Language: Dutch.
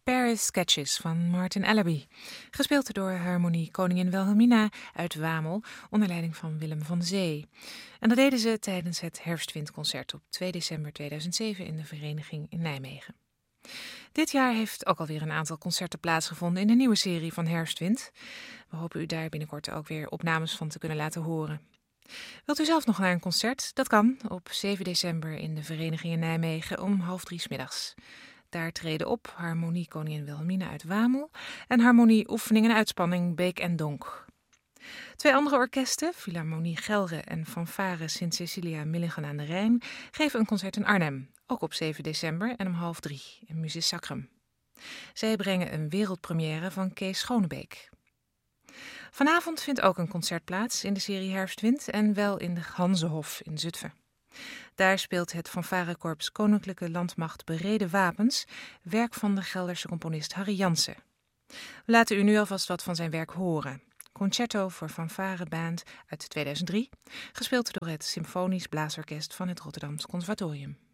Paris Sketches van Martin Ellerby, gespeeld door Harmonie Koningin Wilhelmina uit Wamel onder leiding van Willem van Zee. En dat deden ze tijdens het Herfstwindconcert op 2 december 2007 in de Vereniging in Nijmegen. Dit jaar heeft ook alweer een aantal concerten plaatsgevonden in de nieuwe serie van Herfstwind. We hopen u daar binnenkort ook weer opnames van te kunnen laten horen. Wilt u zelf nog naar een concert? Dat kan op 7 december in de Vereniging in Nijmegen om 2:30 'middags. Daar treden op Harmonie Koningin Wilhelmina uit Wamel en Harmonie Oefening en Uitspanning Beek en Donk. 2 andere orkesten, Philharmonie Gelre en Fanfare Sint Cecilia Millingen aan de Rijn, geven een concert in Arnhem, ook op 7 december en om 2:30 in Musis Sacrum. Zij brengen een wereldpremière van Kees Schonebeek. Vanavond vindt ook een concert plaats in de serie Herfstwind en wel in de Hanzehof in Zutphen. Daar speelt het fanfarekorps Koninklijke Landmacht Bereden Wapens, werk van de Gelderse componist Harry Jansen. We laten u nu alvast wat van zijn werk horen. Concerto voor fanfareband uit 2003, gespeeld door het Symfonisch Blaasorkest van het Rotterdams Conservatorium.